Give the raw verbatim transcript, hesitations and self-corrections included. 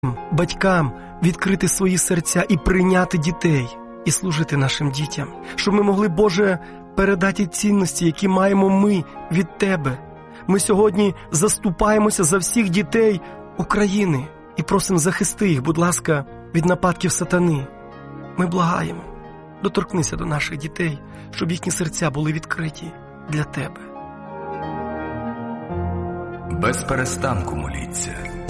батькам відкрити свої серця і прийняти дітей, і служити нашим дітям, щоб ми могли, Боже, передати цінності, які маємо ми від Тебе. Ми сьогодні заступаємося за всіх дітей України і просимо захисти їх, будь ласка, від нападків сатани. Ми благаємо, доторкнися до наших дітей, щоб їхні серця були відкриті для Тебе. Без перестанку моліться.